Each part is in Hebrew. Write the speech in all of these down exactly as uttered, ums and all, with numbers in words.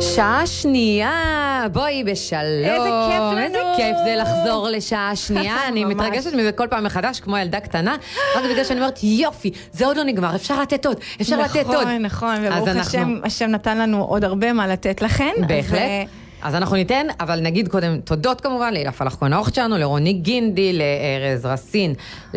שעה שנייה, בואי בשלום. איזה כיף לנו. איזה כיף זה לחזור לשעה שנייה. אני מתרגשת מזה כל פעם מחדש, כמו ילדה קטנה, רק בגלל שאני אומרת, יופי, זה עוד לא נגמר, אפשר לתת עוד, אפשר לתת עוד. נכון, נכון, וברוך השם, השם נתן לנו עוד הרבה מה לתת לכן. בהחלט. אז אנחנו ניתן, אבל נגיד קודם תודות כמובן לאלה פלח כהן האורחת שלנו, לרוני גינדי, לארז רסין,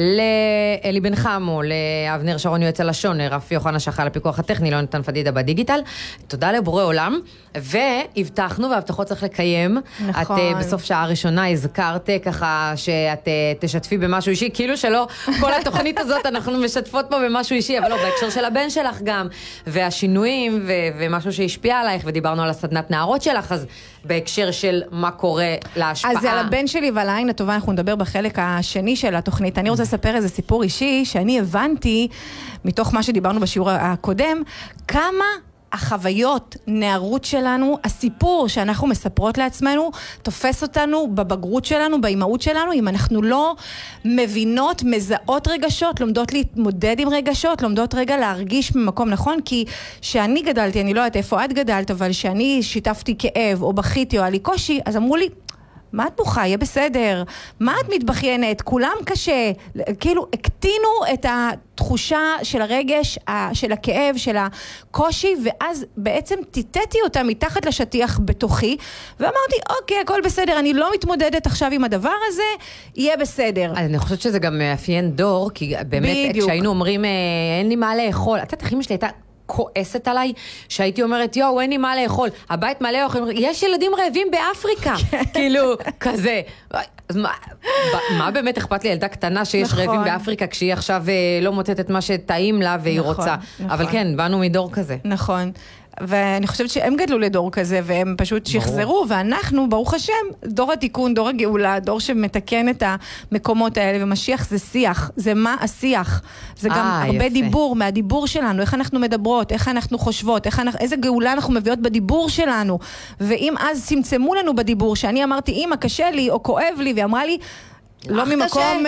לאלי בן חמו, לאבנר שרון יועץ הלשון, לרפי יוחנה שאחראי לפיקוח הטכני, ליונתן פדידה בדיגיטל. תודה לבורא עולם, והבטחנו, והבטחות צריך לקיים. נכון. את בסוף שעה ראשונה הזכרת ככה שאת תשתפי במשהו אישי, כאילו שלא כל התוכנית הזאת אנחנו משתפות פה במשהו אישי, אבל לא, בהקשר של הבן שלך גם, והשינויים, ו- ומשהו שהשפיע עלייך, ודיברנו על הסדנת נערות שלך, אז בהקשר של מה קורה להשפעה. אז על הבן שלי ועל העין הטובה אנחנו נדבר בחלק השני של התוכנית. אני רוצה לספר איזה סיפור אישי שאני הבנתי מתוך מה שדיברנו בשיעור הקודם, כמה החוויות, נערות שלנו, הסיפור שאנחנו מספרות לעצמנו, תופס אותנו בבגרות שלנו, באימהות שלנו, אם אנחנו לא מבינות, מזהות רגשות, לומדות להתמודד עם רגשות, לומדות רגע להרגיש ממקום נכון, כי שאני גדלתי, אני לא יודעת איפה את גדלת, אבל שאני שיתפתי כאב, או בכיתי, או היה לי קושי, אז אמרו לי, מה את בוכה? יהיה בסדר. מה את מתבחיינת? כולם קשה. כאילו, הקטינו את התחושה של הרגש, של הכאב, של הקושי, ואז בעצם טיטטי אותה מתחת לשטיח בתוכי, ואמרתי, אוקיי, הכל בסדר, אני לא מתמודדת עכשיו עם הדבר הזה, יהיה בסדר. אני חושבת שזה גם מאפיין דור, כי באמת, כשהיינו אומרים, אין לי מה לאכול, אתה תחימה שלי הייתה כועסת עליי, שהייתי אומרת, יואו, אין לי מה לאכול, הבית מלא אוכל, יש ילדים רעבים באפריקה, כאילו, כזה. אז מה, מה באמת אכפת לי ילדה קטנה שיש נכון. רעבים באפריקה, כשהיא עכשיו לא מוצאת את מה שטעים לה והיא נכון, רוצה. נכון. אבל כן, באנו מדור כזה. נכון. ואני חושבת שהם גדלו לדור כזה, והם פשוט שחזרו, ואנחנו, ברוך השם, דור התיקון, דור הגאולה, דור שמתקן את המקומות האלה, ומשיח זה שיח, זה מה השיח. זה גם אה, הרבה יפה. דיבור מהדיבור שלנו, איך אנחנו מדברות, איך אנחנו חושבות, איך אנחנו, איזה גאולה אנחנו מביאות בדיבור שלנו. ואם אז צמצמו לנו בדיבור, שאני אמרתי, אמא, קשה לי, או כואב לי, והיא אמרה לי, לא ממקום,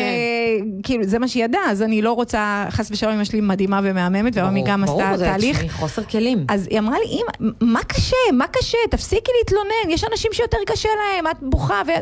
כאילו, זה מה שידע, אז אני לא רוצה, חס ושלום, אמא שלי מדהימה ומהממת, והמי גם עשתה תהליך. ברור, זה חוסר כלים. אז היא אמרה לי, אמא, מה קשה? מה קשה? תפסיקי להתלונן, יש אנשים שיותר קשה להם, את בוכה ו...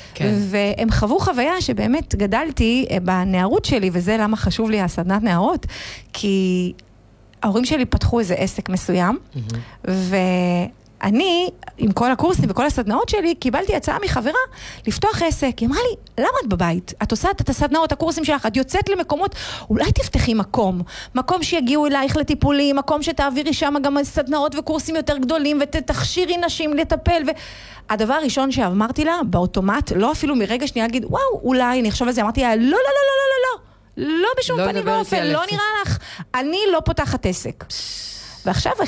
והם חוו חוויה שבאמת גדלתי בנערות שלי, וזה למה חשוב לי הסדנת נערות, כי ההורים שלי פתחו איזה עסק מסוים, ו... אני, עם כל הקורסים וכל הסדנאות שלי, קיבלתי הצעה מחברה לפתוח עסק. היא אמרה לי, למה את בבית? את עושה את הסדנאות, הקורסים שלך, את יוצאת למקומות, אולי תפתחי מקום. מקום שיגיעו אלייך לטיפולים, מקום שתעבירי שם גם סדנאות וקורסים יותר גדולים, ותכשירי נשים לטפל. והדבר הראשון שאמרתי לה, באוטומט, לא אפילו מרגע שנייה להגיד, וואו, אולי, אני חושב על זה, אמרתי לה, לא, לא, לא, לא, לא, לא, לא בשום פנים ואופן, לא נראה לך. אני לא פותחת עסק. ועכשיו